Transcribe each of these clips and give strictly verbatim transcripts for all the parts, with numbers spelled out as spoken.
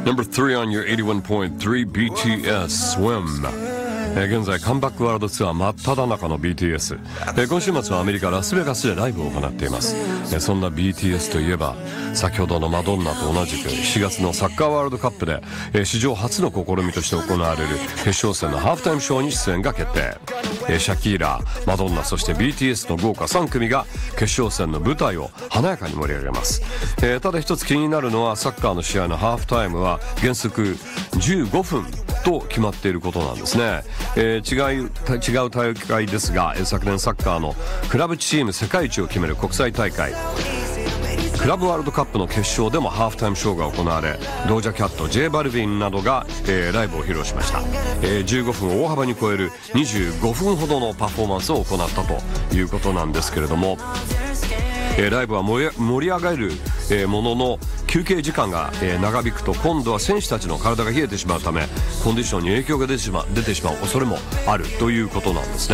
Number three on your eighty-one point threeビーティーエス Swim。えー、現在カムバックワールドツアー真っ只中の ビーティーエス、えー、今週末はアメリカラスベガスでライブを行っています、えー、そんな ビーティーエス といえば先ほどのマドンナと同じくしがつのサッカーワールドカップで、えー、史上初の試みとして行われる決勝戦のハーフタイムショーに出演が決定、えー、シャキーラ、マドンナそして ビーティーエス の豪華さん組が決勝戦の舞台を華やかに盛り上げます、えー、ただ一つ気になるのはサッカーの試合のハーフタイムは原則じゅうごふんと決まっていることなんですね、えー、違う、違う大会ですが、えー、昨年サッカーのクラブチーム世界一を決める国際大会クラブワールドカップの決勝でもハーフタイムショーが行われドージャキャット、Jバルヴィンなどが、えー、ライブを披露しました、えー、じゅうごふんを大幅に超えるにじゅうごふんほどのパフォーマンスを行ったということなんですけれども、えー、ライブは盛り、盛り上がる、えー、ものの休憩時間が、えー、長引くと今度は選手たちの体が冷えてしまうためコンディションに影響が出てしまう、出てしまう恐れもあるということなんですね。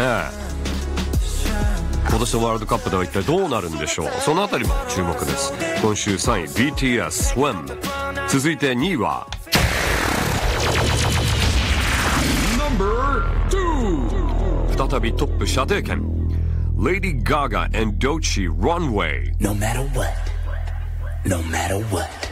今年のワールドカップでは一体どうなるんでしょう。そのあたりも注目です。今週さんい ビーティーエス Swim、 続いてにいは Number ツー、 再びトップ射程圏 Lady Gaga and Doechii Runway。 No matter what, no matter what